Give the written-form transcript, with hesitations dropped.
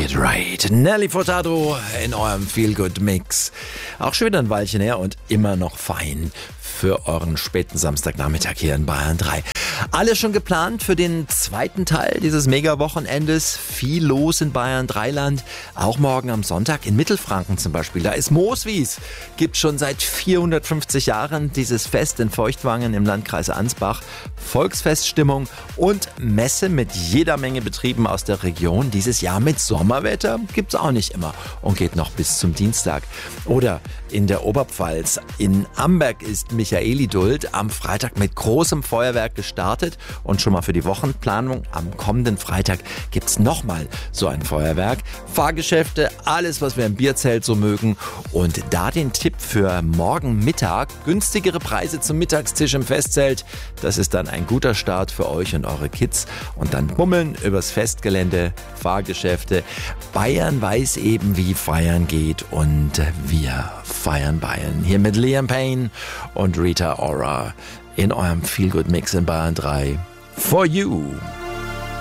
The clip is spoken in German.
it right. Nelly Furtado in eurem Feel-Good-Mix. Auch schon wieder ein Weilchen her und immer noch fein für euren späten Samstagnachmittag hier in Bayern 3. Alles schon geplant für den zweiten Teil dieses Mega-Wochenendes. Viel los in Bayern 3 Land. Auch morgen am Sonntag in Mittelfranken zum Beispiel. Da ist Mooswies. Gibt schon seit 450 Jahren dieses Fest in Feuchtwangen im Landkreis Ansbach. Volksfeststimmung und Messe mit jeder Menge Betrieben aus der Region. Dieses Jahr mit Sommerwetter gibt's auch nicht immer und geht noch bis zum Dienstag. Oder in der Oberpfalz. In Amberg ist Michaeliduld am Freitag mit großem Feuerwerk gestartet und schon mal für die Wochenplanung am kommenden Freitag gibt's nochmal so ein Feuerwerk. Fahrgeschäfte, alles was wir im Bierzelt so mögen und da den Tipp für morgen Mittag, günstigere Preise zum Mittagstisch im Festzelt. Das ist dann ein guter Start für euch und eure Kids und dann bummeln übers Festgelände, Fahrgeschäfte. Bayern weiß eben, wie feiern geht und wir feiern Bayern. Hier mit Liam Payne und Rita Ora in eurem Feel-Good-Mix in Bayern 3. For you.